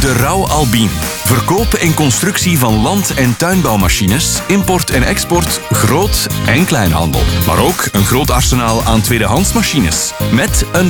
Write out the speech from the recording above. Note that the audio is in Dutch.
De Rauw Albin. Verkoop en constructie van land- en tuinbouwmachines, import en export, groot- en kleinhandel. Maar ook een groot arsenaal aan tweedehands machines. Met een